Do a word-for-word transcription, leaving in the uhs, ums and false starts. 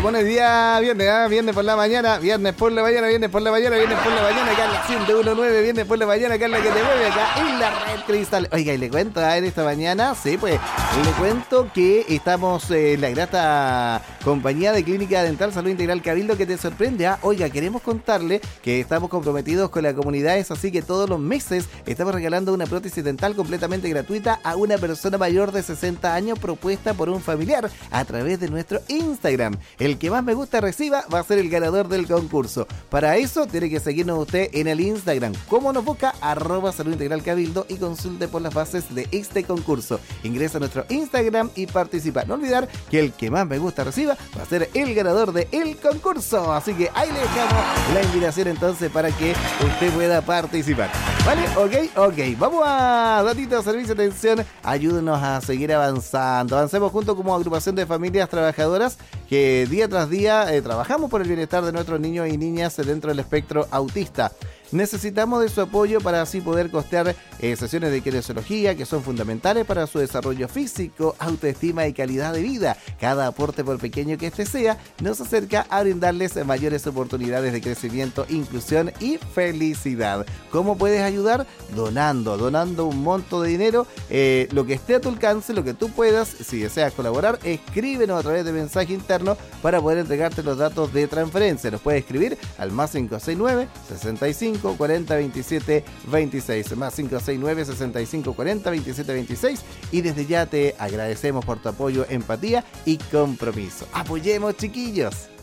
pone día viernes, ¿eh? Viernes por la mañana, viernes por la mañana, viernes por la mañana, viernes por la mañana, acá en la ciento uno punto nueve, viernes por la mañana, acá en la que te mueve, acá en la red cristal. Oiga, y le cuento, ¿eh? En esta mañana, sí, pues, le cuento que estamos en la grata compañía de Clínica Dental Salud Integral Cabildo que te sorprende, ¿eh? Oiga, queremos contarle que estamos comprometidos con la comunidad, es así que todos los meses estamos regalando una prótesis dental completamente gratuita a una persona mayor de sesenta años propuesta por un familiar a través de nuestro Instagram. El que más me gusta reciba va a ser el ganador del concurso. Para eso tiene que seguirnos usted en el Instagram. ¿Cómo nos busca? Arroba Salud Integral Cabildo y consulte por las bases de este concurso. Ingresa a nuestro Instagram y participa. No olvidar que el que más me gusta reciba va a ser el ganador del concurso. Así que ahí le dejamos la invitación entonces para que usted pueda participar. ¿Vale? Ok, ok. Vamos a Datitos Servicio de Atención. Ayúdenos a seguir avanzando. Avancemos juntos como agrupación de familias trabajadoras que día tras día eh, trabajamos por el bienestar de nuestros niños y niñas dentro del espectro autista. Necesitamos de su apoyo para así poder costear eh, sesiones de kinesiología que son fundamentales para su desarrollo físico, autoestima y calidad de vida. Cada aporte, por pequeño que este sea, nos acerca a brindarles mayores oportunidades de crecimiento, inclusión y felicidad. ¿Cómo puedes ayudar? Donando, donando un monto de dinero, eh, lo que esté a tu alcance, lo que tú puedas. Si deseas colaborar, escríbenos a través de mensaje interno para poder entregarte los datos de transferencia. Nos puedes escribir al más cinco seis nueve, sesenta y cinco, cuarenta, veintisiete, veintiséis, más cinco seis nueve, sesenta y cinco, cuarenta, veintisiete, veintiséis, y desde ya te agradecemos por tu apoyo, empatía y compromiso. ¡Apoyemos, chiquillos!